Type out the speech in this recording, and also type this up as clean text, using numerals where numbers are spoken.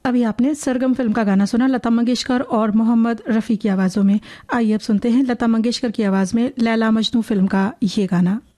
अभी आपने सरगम फिल्म का गाना सुना लता मंगेशकर और मोहम्मद रफ़ी की आवाज़ों में। आइए अब सुनते हैं लता मंगेशकर की आवाज़ में लैला मजनू फिल्म का ये गाना।